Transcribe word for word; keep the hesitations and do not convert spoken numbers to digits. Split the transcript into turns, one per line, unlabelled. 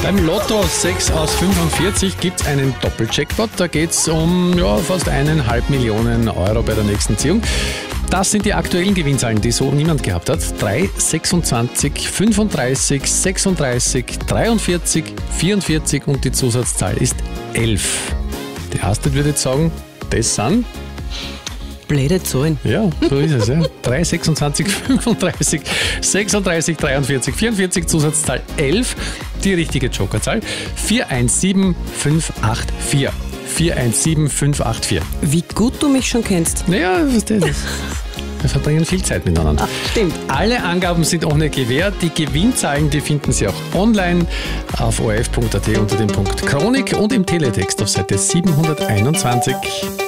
Beim Lotto sechs aus fünfundvierzig gibt es einen Doppeljackpot. Da geht es um ja, fast eineinhalb Millionen Euro bei der nächsten Ziehung. Das sind die aktuellen Gewinnzahlen, die so niemand gehabt hat. drei, sechsundzwanzig, fünfunddreißig, sechsunddreißig, dreiundvierzig, vierundvierzig und die Zusatzzahl ist elf. Die Astrid würde jetzt sagen, das sind...
Blöde Zahlen.
Ja, so ist es. Ja. drei, sechsundzwanzig, fünfunddreißig, sechsunddreißig, dreiundvierzig, vierundvierzig, Zusatzzahl elf. Die richtige Jokerzahl vier eins sieben fünf acht vier. vier eins sieben fünf acht vier.
Wie gut du mich schon kennst.
Naja, was ist das? Wir verbringen viel Zeit miteinander.
Ach, stimmt.
Alle Angaben sind ohne Gewähr. Die Gewinnzahlen, die finden Sie auch online auf o r f punkt a t unter dem Punkt Chronik und im Teletext auf Seite siebenhunderteinundzwanzig.